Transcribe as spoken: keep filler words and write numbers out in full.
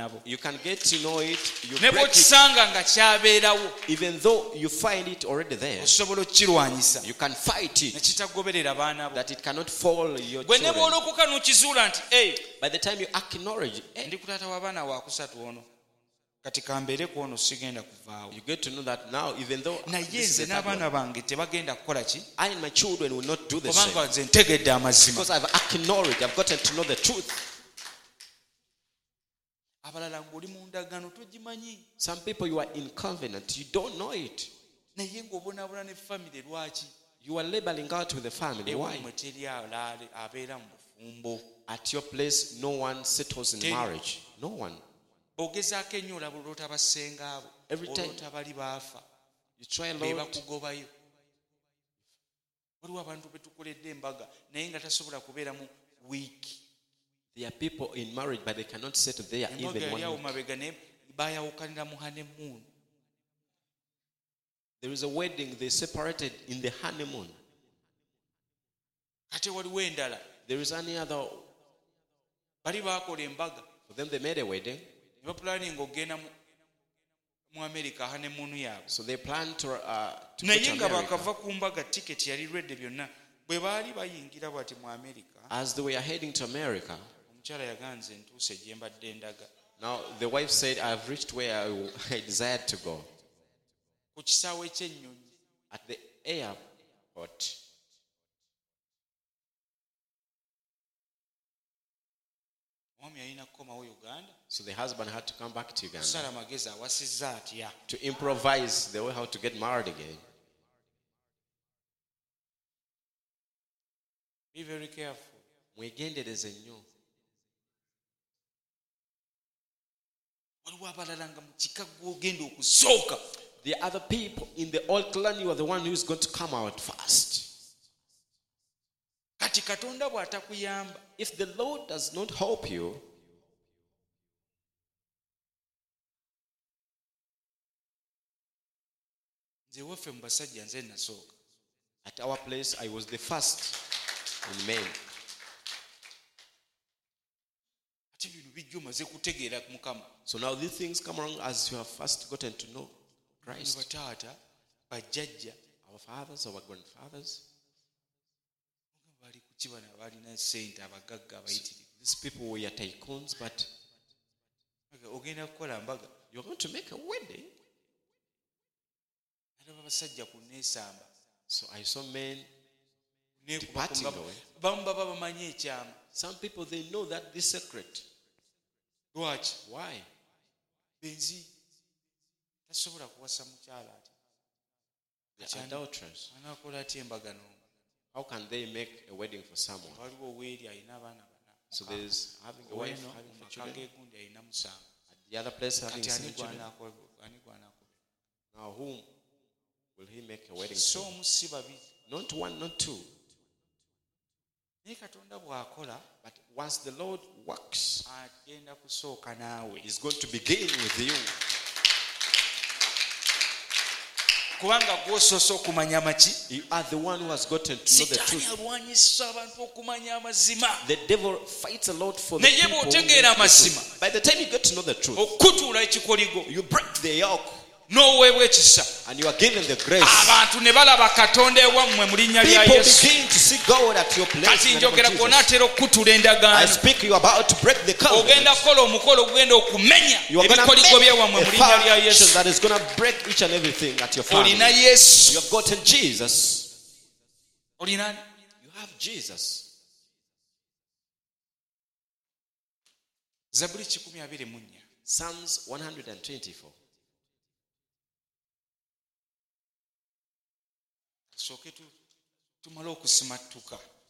nabo. You can get to know it. You Ne break it. bw'okisanga nga kyabeerawo, Even though you find it already there, osobola okukirwanyisa you can fight ne it. kitagoberera baana bo. That it cannot fall your Gwe ne children. bw'olokoka n'okizuula nti ei, By the time you acknowledge, eh, ndi ku taata w'abaana wa kusatu ono, kati kambeere ku ono sigenda kuvaawo. you get to know that now, even though Naye this is nze the third one, n'abaana bange tebagenda kukola ki? I and my children will not do the same. Kubanga nze ntegedde amazima. Because I've acknowledged, I've gotten to know the truth. Abalala ng'oli mu ndagaano togimanyi. Some people, you are in covenant, you don't know it. Naye ng'obonaabona ne famire lwaki? You are labeling out with the family. Why? Ewammwe teri alaale abeera mu bufumbo. At your place, no one settles in Tell you. marriage. No one. Ogezaako ennyo olaba olwota bassenga abo. Every time. Olwota bali baafa. You try a Be lot. bakugobayo. Waliwo abantu be tukoledde embaga naye nga tasobola kubeera mu wiiki. There are people in marriage, but they cannot settle there Embaga even yali awo one week. mabega naye baayawukanira mu honeymoon. There is a wedding, they separated in the honeymoon. Kate waliwo endala. There is any other, Bali baakola embaga. for them they made a wedding. Ne bapulaninga okgenda mu mu America honeymoon yaabwe. So they plan to, uh, to go Naye to nga America. bakava ku mbaga tiketi yali redde byonna. Bwe baali bayingira bwati mu America, As they were heading to America, omukyala yaganze ntuuse gye mbadde ndaga. now the wife said, I've reached where I, I desired to go. Ku kisaawe ky'ennyonyi. At the airport. Omwami yalina kukomawo Uganda. So the husband had to come back to Uganda Kusala magezi awasizza atya. to improvise the way how to get married again. Be very careful. Mwegendereze nnyo. Waliwo abalala nga mu kika gw'ogenda okusooka. The other people in the old clan, you are the one who is going to come out first. Kati Katonda bw'atakuyamba. If the Lord does not help you, Nze waffe mu basajja nze nasooka. at our place, I was the first in men. Ate bino bijja omaze kutegeera Mukama. So now these things come along as you have first gotten to know Ne Christ. bataata, bajjajja, Our fathers, our grandfathers, bali ku kibana balina ssente abagagga abayitirivu. these people were tycoons, but Ogenda kukola mbaga. you're going to make a wedding. Alaba abasajja ku neesamba. So I saw men Neekuba departing ku ngabo. away. Bamu baba bamanyi ekyama. Some people, they know that this secret. Lwaki? Why? Benzi tasobola kuwasa mukyala ati. They're adulterers. Anaakola atya embaga n'omu? How can they make a wedding for someone? Waliwo oweeri alina abaana bana. So there's having a wife, Ow'eno having mu the maka children. g'egundi alina musanvu. At the other place, having Kati ani seven children. gw'anaakola- ani gw'anaakola? Now, whom will he make a wedding So to? omu si babiri. Not one, not two. Naye Katonda bw'akola But once the Lord works, agenda kusooka naawe. He's going to begin with you. Kubanga gw'osoose okumanya maki? You are the one who has gotten to know the Sitaani truth. alwanyisa abantu okumanya amazima. The devil fights a lot for the Naye people who bw'otegeera know the amazima, truth. By the time you get to know the truth, okutuula ekikoligo you break the yoke n'oweebwa ekisa. and you are given the grace. Abantu ne balaba Katonda ewammwe mu linnya lya People Yesu. begin to see God at your place. Kati in the name njogera of gwonna Jesus. atera okukutula I endagaano. speak, you are about to break the covenant. Ogenda kukola omukolo ogenda okumenya You are going to ebikoligo make byawammwe mu a linnya lya foundation Yesu. that is going to break each and everything at your family. Olina Yesu. You have gotten Jesus. Olina You have Jesus. Zaburi kikumi abiri mu nnya. Psalms one hundred twenty-four. Tusooke tu- tumale okusimattuka.